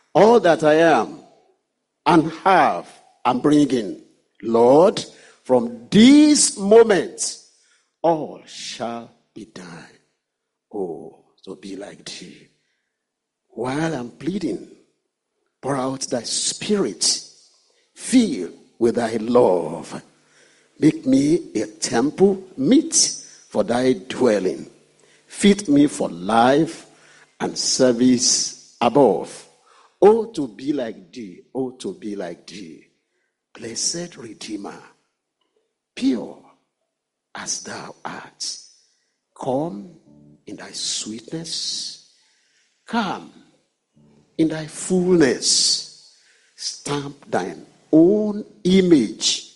All that I am and have and bringing, Lord, from this moment, all shall be done. Oh, to be like thee. While I'm pleading, pour out thy spirit, fill with thy love. Make me a temple meet for thy dwelling. Fit me for life and service above. Oh, to be like thee, oh, to be like thee. Blessed Redeemer, pure as thou art, come in thy sweetness, come in thy fullness, stamp thine own image